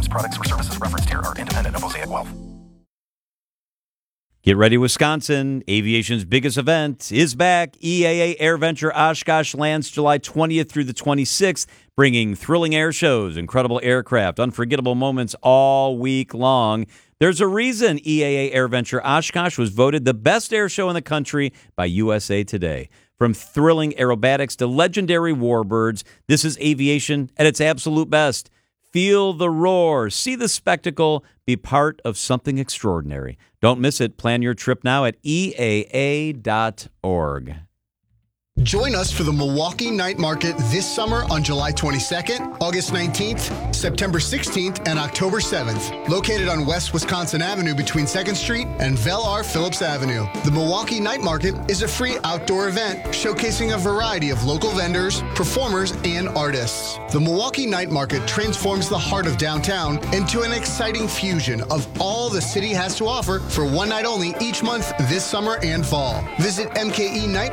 products or services referenced here are independent of Mosaic Wealth. Get ready, Wisconsin. Aviation's biggest event is back. EAA AirVenture Oshkosh lands July 20th through the 26th, bringing thrilling air shows, incredible aircraft, unforgettable moments all week long. There's a reason EAA AirVenture Oshkosh was voted the best air show in the country by USA Today. From thrilling aerobatics to legendary warbirds, this is aviation at its absolute best. Feel the roar, see the spectacle, be part of something extraordinary. Don't miss it. Plan your trip now at EAA.org. Join us for the Milwaukee Night Market this summer on July 22nd, August 19th, September 16th, and October 7th. Located on West Wisconsin Avenue between 2nd Street and Vel R. Phillips Avenue. The Milwaukee Night Market is a free outdoor event showcasing a variety of local vendors, performers, and artists. The Milwaukee Night Market transforms the heart of downtown into an exciting fusion of all the city has to offer for one night only each month this summer and fall. Visit mkenightmarket.com